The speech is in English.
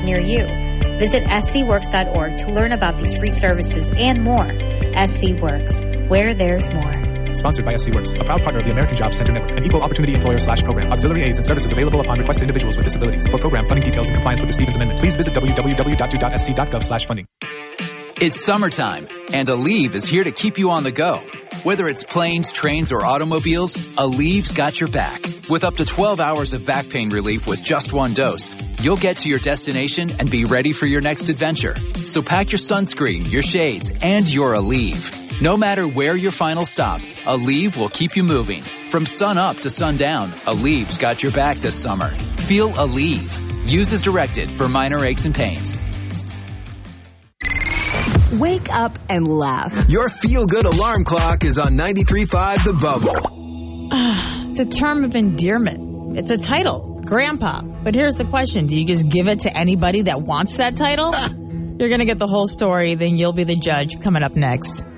near you. Visit scworks.org to learn about these free services and more. SC Works, where there's more. Sponsored by SC Works, a proud partner of the American Jobs Center Network, an equal opportunity employer/program. Auxiliary aids and services available upon request to individuals with disabilities. For program funding details and compliance with the Stevens Amendment, please visit www.do.sc.gov/funding. It's summertime, and Aleve is here to keep you on the go. Whether it's planes, trains, or automobiles, Aleve's got your back. With up to 12 hours of back pain relief with just one dose, you'll get to your destination and be ready for your next adventure. So pack your sunscreen, your shades, and your Aleve. No matter where your final stop, Aleve will keep you moving. From sun up to sundown, Aleve's got your back this summer. Feel Aleve. Use as directed for minor aches and pains. Wake up and laugh. Your feel-good alarm clock is on 93.5 The Bubble. It's a term of endearment. It's a title, Grandpa. But here's the question. Do you just give it to anybody that wants that title? You're going to get the whole story, then you'll be the judge coming up next.